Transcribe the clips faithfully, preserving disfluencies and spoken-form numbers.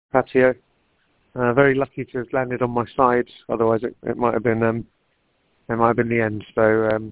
patio. Uh, very lucky to have landed on my side, otherwise it, it might have been um, it might have been the end. So um,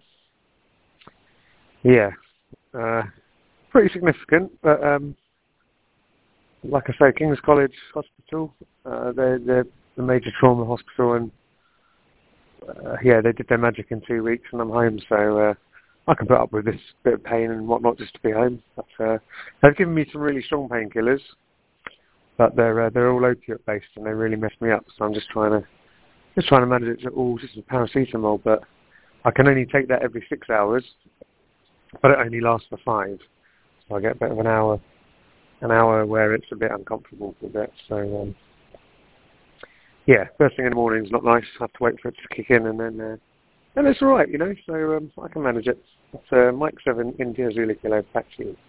yeah, uh, pretty significant. But um, like I say, King's College Hospital, uh, they're, they're the major trauma hospital, and uh, yeah, they did their magic in two weeks, and I'm home. So uh, I can put up with this bit of pain and whatnot just to be home. But uh, they've given me some really strong painkillers. But they're uh, they're all opiate based, and they really messed me up. So I'm just trying to just trying to manage it all just with paracetamol. But I can only take that every six hours, but it only lasts for five. So I get a bit of an hour, an hour where it's a bit uncomfortable for a bit. So um, yeah, first thing in the morning is not nice. I have to wait for it to kick in, and then uh, and it's all right, you know. So um, I can manage it. It's uh, Mike Seven India Zulu Kilo, back to you.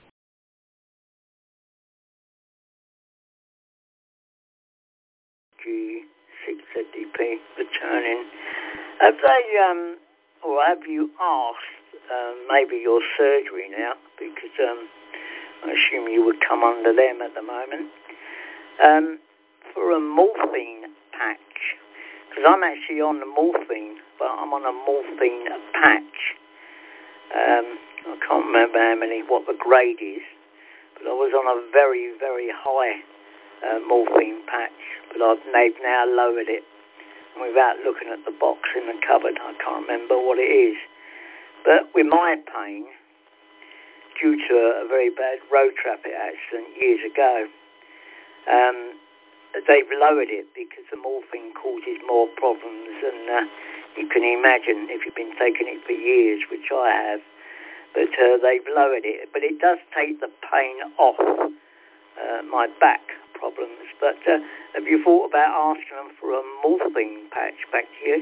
G six Z D P returning. Have they, um, or have you asked, um, maybe your surgery now, because um, I assume you would come under them at the moment, um, for a morphine patch? Because I'm actually on the morphine, but I'm on a morphine patch. Um, I can't remember how many, what the grade is, but I was on a very, very high Uh, morphine patch, but I've, they've now lowered it. And without looking at the box in the cupboard, I can't remember what it is. But with my pain, due to a, a very bad road traffic accident years ago, um, they've lowered it because the morphine causes more problems, and uh, you can imagine if you've been taking it for years, which I have, but uh, they've lowered it. But it does take the pain off uh, my back problems. But uh, have you thought about asking them for a morphine patch? Back to you.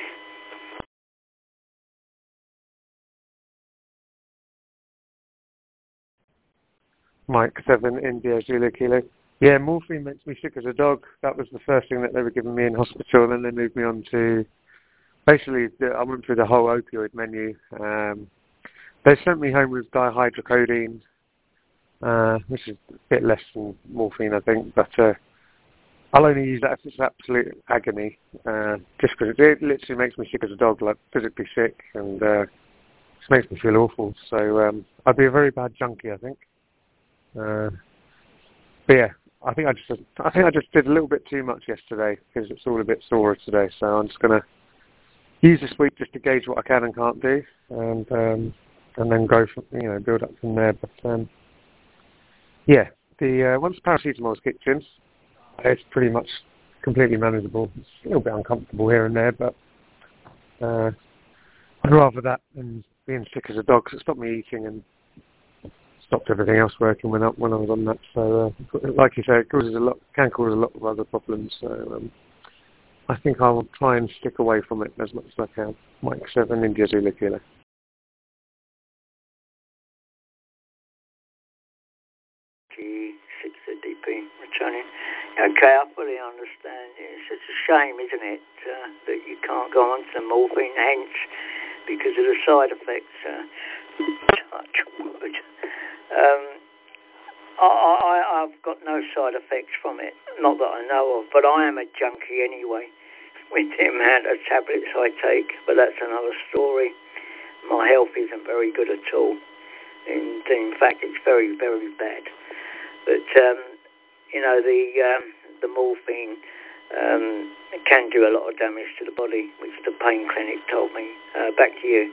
Mike Seven India Zulu Kilo. Yeah, morphine makes me sick as a dog. That was the first thing that they were giving me in hospital, and then they moved me on to basically the, I went through the whole opioid menu. Um, they sent me home with dihydrocodone, uh, which is a bit less than morphine, I think, but uh, I'll only use that if it's absolute agony, uh, just because it, it literally makes me sick as a dog, like physically sick, and uh, just makes me feel awful. So um, I'd be a very bad junkie, I think. Uh, but yeah, I think I just I think I just did a little bit too much yesterday because it's all a bit sore today. So I'm just gonna use this week just to gauge what I can and can't do, and um, and then go from, you know, build up from there. But um, yeah, the uh, once paracetamol's kicked in, it's pretty much completely manageable. It's a little bit uncomfortable here and there, but uh, I'd rather that than being sick as a dog, because it stopped me eating and stopped everything else working when I, when I was on that. So, uh, like you say, it causes a lot, can cause a lot of other problems. So, um, I think I will try and stick away from it as much as I can. Mike Seven India Zulu Kilo. G six D P returning. Okay, I fully understand. It's such a shame, isn't it, uh, that you can't go on to morphine, hence because of the side effects. Uh, touch wood. Um, I, I, I've got no side effects from it, not that I know of, but I am a junkie anyway with the amount of tablets I take, but that's another story. My health isn't very good at all. In, in fact, it's very, very bad. But, um, you know, the um, the morphine um, can do a lot of damage to the body, which the pain clinic told me. Uh, back to you.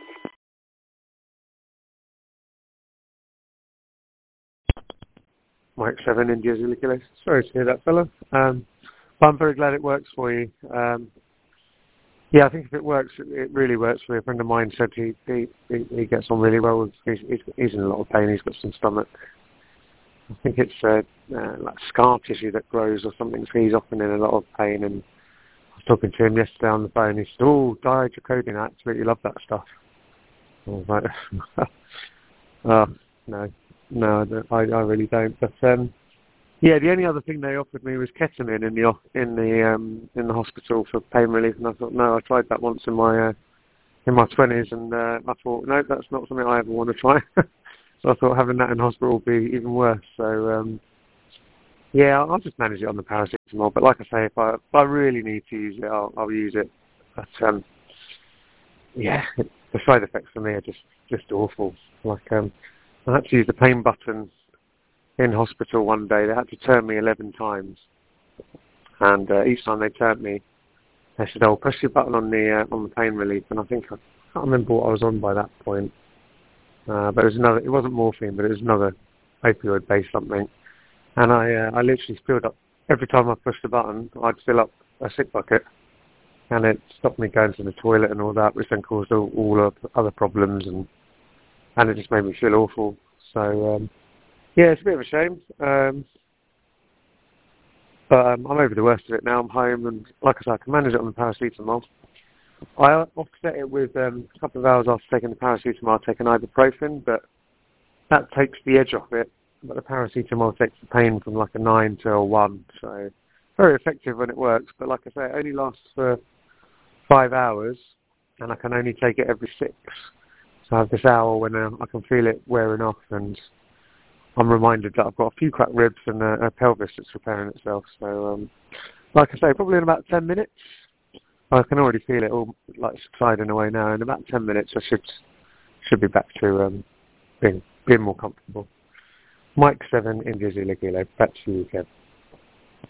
Mike Seven India Zulu Kilo. Sorry to hear that, fella. Um, but I'm very glad it works for you. Um, yeah, I think if it works, it, it really works for you. A friend of mine said he he, he, he gets on really well. With, he's, he's, he's in a lot of pain. He's got some stomach. I think it's uh, uh, like scar tissue that grows or something, so he's often in a lot of pain. And I was talking to him yesterday on the phone. He said, "Oh, dihydrocodone, I absolutely love that stuff." I was like, "Oh, no, no, I, don't, I, I really don't." But um, yeah, the only other thing they offered me was ketamine in the in the um, in the hospital for pain relief, and I thought, no, I tried that once in my uh, in my twenties, and uh, I thought, no, that's not something I ever want to try. So I thought having that in hospital would be even worse. So um, Yeah, I'll I'll just manage it on the paracetamol. But like I say, if I if I really need to use it, I'll, I'll use it. But um, yeah, the side effects for me are just just awful. Like um, I had to use the pain button in hospital one day. They had to turn me eleven times, and uh, each time they turned me, they said, "Oh, press your button on the uh, on the pain relief." And I think I can't remember what I was on by that point. Uh, but it was another. It wasn't morphine, but it was another opioid-based something. And I, uh, I literally filled up every time I pushed the button. I'd fill up a sick bucket, and it stopped me going to the toilet and all that, which then caused all, all of other problems, and and it just made me feel awful. So um, yeah, it's a bit of a shame. Um, but um, I'm over the worst of it now. I'm home, and like I said, I can manage it on the paracetamol. I offset it with um, a couple of hours after taking the paracetamol, I take an ibuprofen, but that takes the edge off it. But the paracetamol takes the pain from like a nine to a one, so very effective when it works. But like I say, it only lasts for five hours, and I can only take it every six. So I have this hour when uh, I can feel it wearing off, and I'm reminded that I've got a few cracked ribs and a, a pelvis that's repairing itself. So, um, like I say, probably in about ten minutes. I can already feel it all like subsiding away now. In about ten minutes, I should should be back to um, being being more comfortable. Mike seven, India Zulu Kilo. Back to you, Kev.